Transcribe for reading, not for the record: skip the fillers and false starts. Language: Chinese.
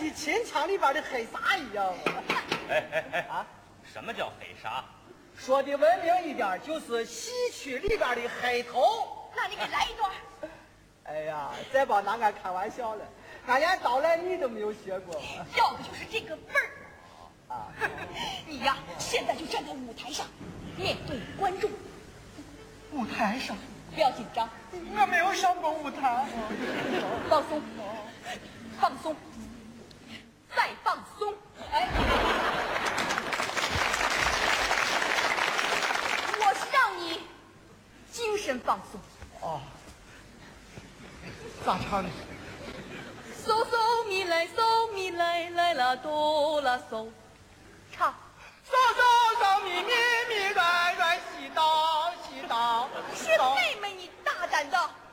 你秦腔里边的黑撒一样。 啊，什么叫黑撒？ 说的文明一点，就是戏曲里边的黑头。 那你给来一段。 哎呀，再别拿俺开玩笑了，俺连刀来你都没有学过。 要的就是这个味儿。 啊， 你呀，现在就站在舞台上，面对观众。 舞台上， 不要紧张， 我没有上过舞台。 放松，放松，再放松。哎，我是让你精神放松。 哦，咋唱的？ 嗦嗦咪来嗦咪来来啦哆啦嗦，唱。 嗦嗦嗦咪咪咪软软西哆西哆。 是妹妹，你大胆的